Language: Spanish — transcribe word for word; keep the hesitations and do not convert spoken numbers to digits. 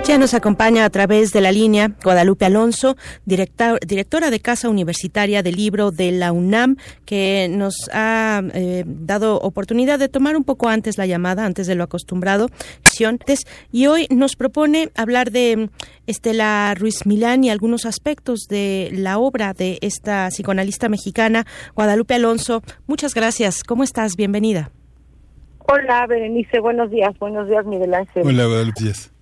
Ya nos acompaña a través de la línea Guadalupe Alonso, director, directora de Casa Universitaria del Libro de la UNAM, que nos ha eh, dado oportunidad de tomar un poco antes la llamada, antes de lo acostumbrado, y hoy nos propone hablar de Estela Ruiz Milán y algunos aspectos de la obra de esta psicoanalista mexicana. Guadalupe Alonso, muchas gracias. ¿Cómo estás? Bienvenida. Hola, Berenice. Buenos días. Buenos días, Miguel Ángel. Hola, buenos días.